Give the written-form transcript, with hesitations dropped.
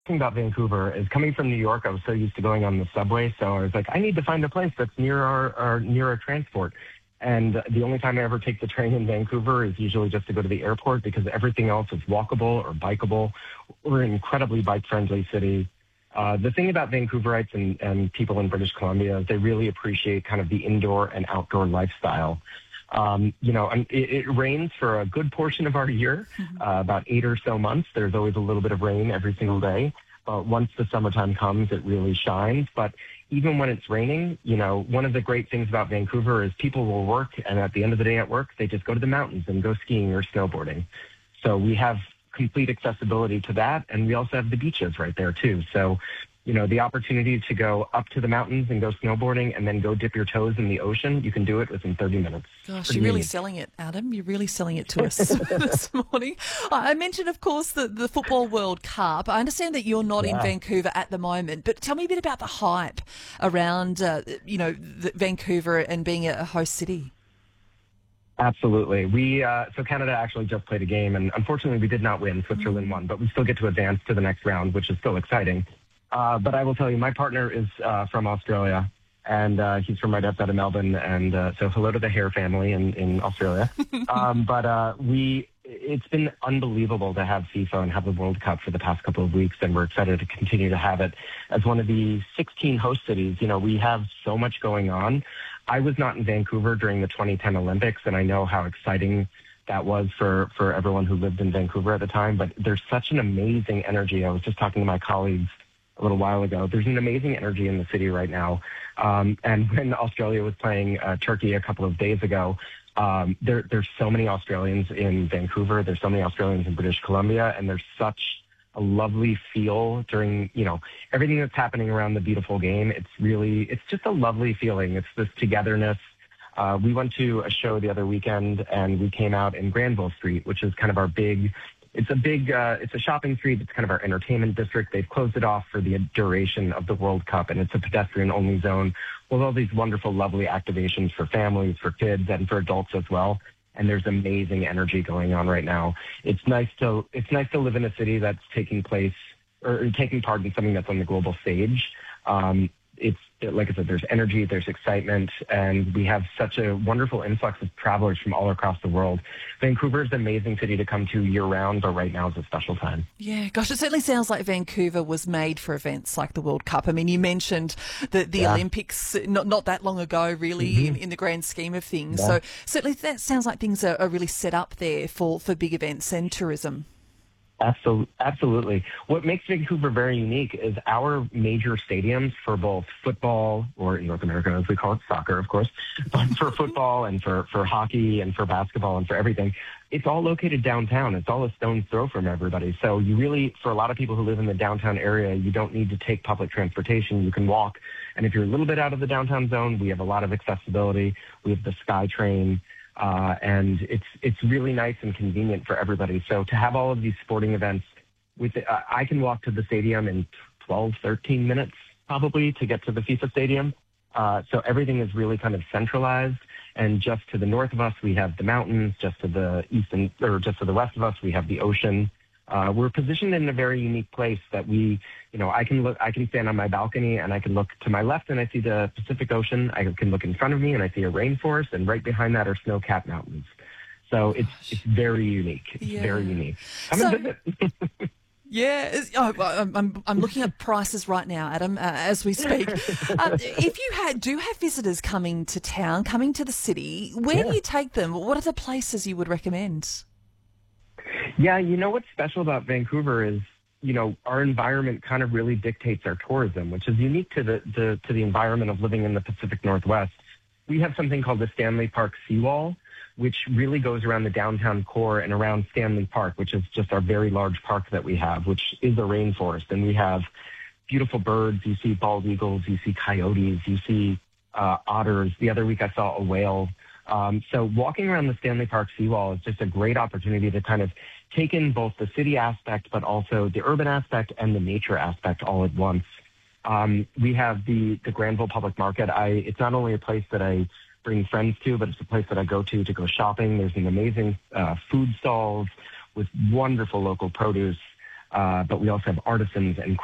thing about Vancouver is coming from New York. I was so used to going on the subway, so I was like, I need to find a place that's near our transport. And the only time I ever take the train in Vancouver is usually just to go to the airport because everything else is walkable or bikeable. We're an incredibly bike-friendly city. The thing about Vancouverites and people in British Columbia is they really appreciate kind of the indoor and outdoor lifestyle. And it rains for a good portion of our year, about 8 or so months. There's always a little bit of rain every single day. But once the summertime comes, it really shines. But even when it's raining, one of the great things about Vancouver is people will work, and at the end of the day at work, they just go to the mountains and go skiing or snowboarding. So we have complete accessibility to that, and we also have the beaches right there too. So the opportunity to go up to the mountains and go snowboarding and then go dip your toes in the ocean, you can do it within 30 minutes. Gosh, you're really selling it, Adam. You're really selling it to us this morning. I mentioned, of course, the Football World Cup. I understand that you're not in Vancouver at the moment, but tell me a bit about the hype around, Vancouver and being a host city. Absolutely. So Canada actually just played a game, and unfortunately we did not win. Switzerland won, but we still get to advance to the next round, which is still exciting. But I will tell you, my partner is from Australia, and he's from right outside of Melbourne. And so hello to the Hare family in Australia. It's been unbelievable to have FIFA and have the World Cup for the past couple of weeks, and we're excited to continue to have it as one of the 16 host cities. We have so much going on. I was not in Vancouver during the 2010 Olympics, and I know how exciting that was for everyone who lived in Vancouver at the time. But there's such an amazing energy. I was just talking to my colleagues a little while ago. There's an amazing energy in the city right now. And when Australia was playing Turkey a couple of days ago, there's so many Australians in Vancouver. There's so many Australians in British Columbia, and there's such a lovely feel during, everything that's happening around the beautiful game. It's just a lovely feeling. It's this togetherness. We went to a show the other weekend, and we came out in Granville Street, which is kind of our it's a shopping street. It's kind of our entertainment district. They've closed it off for the duration of the World Cup, and it's a pedestrian-only zone with all these wonderful, lovely activations for families, for kids, and for adults as well. And there's amazing energy going on right now. It's nice to live in a city that's taking part in something that's on the global stage. It's like I said, there's energy, there's excitement, and we have such a wonderful influx of travelers from all across the world. Vancouver is an amazing city to come to year-round, but right now is a special time. Yeah, gosh, it certainly sounds like Vancouver was made for events like the World Cup. I mean, you mentioned the Olympics not that long ago, really, in the grand scheme of things. Yeah. So certainly that sounds like things are really set up there for big events and tourism. Absolutely. What makes Vancouver very unique is our major stadiums for both football, or in North America, as we call it, soccer, of course, but for football and for hockey and for basketball and for everything, it's all located downtown. It's all a stone's throw from everybody. So you really, for a lot of people who live in the downtown area, you don't need to take public transportation. You can walk. And if you're a little bit out of the downtown zone, we have a lot of accessibility. We have the SkyTrain. And it's really nice and convenient for everybody. So to have all of these sporting events, I can walk to the stadium in 12, 13 minutes probably to get to the FIFA stadium. So everything is really kind of centralized. And just to the north of us, we have the mountains. Just to the just to the west of us, we have the ocean. We're positioned in a very unique place that I can stand on my balcony and I can look to my left and I see the Pacific Ocean. I can look in front of me and I see a rainforest, and right behind that are snow-capped mountains. So it's very unique. It's very unique. Come and visit. Yeah, I'm looking at prices right now, Adam, as we speak. If you do have visitors coming to town, coming to the city, where do you take them? What are the places you would recommend? Yeah, what's special about Vancouver is, our environment kind of really dictates our tourism, which is unique to the environment of living in the Pacific Northwest. We have something called the Stanley Park Seawall, which really goes around the downtown core and around Stanley Park, which is just our very large park that we have, which is a rainforest. And we have beautiful birds. You see bald eagles, you see coyotes, you see otters. The other week I saw a whale. So walking around the Stanley Park Seawall is just a great opportunity to kind of take in both the city aspect, but also the urban aspect and the nature aspect all at once. We have the Granville Public Market. It's not only a place that I bring friends to, but it's a place that I go go shopping. There's an amazing food stalls with wonderful local produce. but we also have artisans and